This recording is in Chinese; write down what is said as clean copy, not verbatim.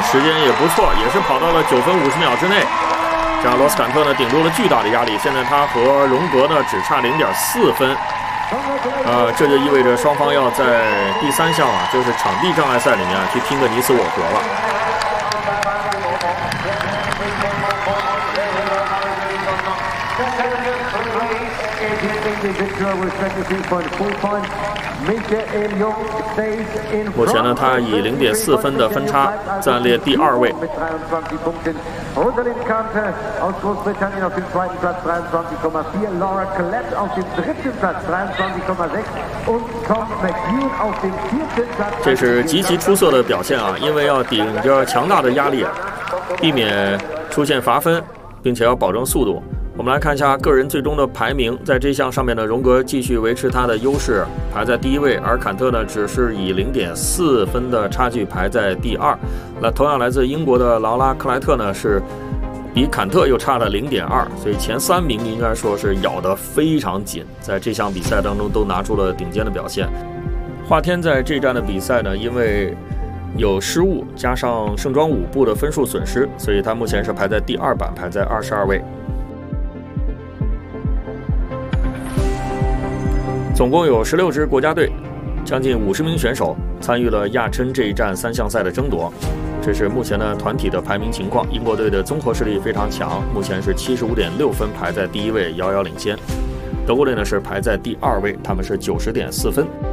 时间也不错，也是跑到了9分50秒之内。这样罗斯坎特呢顶住了巨大的压力，现在他和荣格呢只差0.4分。这就意味着双方要在第3项啊，就是场地障碍赛里面去拼个你死我活了。目前呢，他以0.4分的分差暂列第2位。这是极其出色的表现啊！因为要顶着强大的压力，避免出现罚分，并且要保证速度。我们来看一下个人最终的排名，在这项上面呢，荣格继续维持他的优势，排在第1位，而坎特呢只是以0.4分的差距排在第2。那同样来自英国的劳拉·克莱特呢是比坎特又差了0.2，所以前3名应该说是咬得非常紧，在这项比赛当中都拿出了顶尖的表现。华天在这站的比赛呢，因为有失误加上盛装舞步的分数损失，所以他目前是排在第2板，排在22位。总共有16支国家队，将近50名选手参与了亚琛这一站3项赛的争夺。这是目前的团体的排名情况。英国队的综合实力非常强，目前是75.6分，排在第1位，遥遥领先。德国队呢是排在第2位，他们是90.4分。